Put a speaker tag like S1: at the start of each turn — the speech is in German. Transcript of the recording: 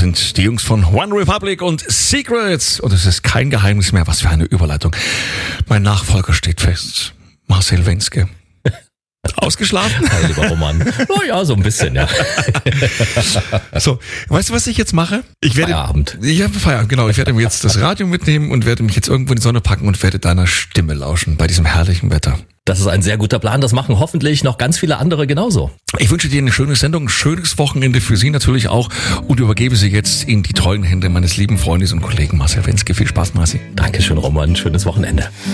S1: sind die Jungs von One Republic und Secrets. Und es ist kein Geheimnis mehr. Was für eine Überleitung. Mein Nachfolger steht fest. Marcel Wenske. Ausgeschlafen?
S2: Hi, lieber Roman. Oh ja, so ein bisschen, ja.
S1: So, weißt du, was ich jetzt mache?
S2: Feierabend.
S1: Ja, Feierabend, genau. Ich werde mir jetzt das Radio mitnehmen und werde mich jetzt irgendwo in die Sonne packen und werde deiner Stimme lauschen bei diesem herrlichen Wetter.
S2: Das ist ein sehr guter Plan. Das machen hoffentlich noch ganz viele andere genauso.
S1: Ich wünsche dir eine schöne Sendung, ein schönes Wochenende für Sie natürlich auch und übergebe Sie jetzt in die treuen Hände meines lieben Freundes und Kollegen Marcel Wenske. Viel Spaß, Marci.
S2: Dankeschön, Roman. Schönes Wochenende.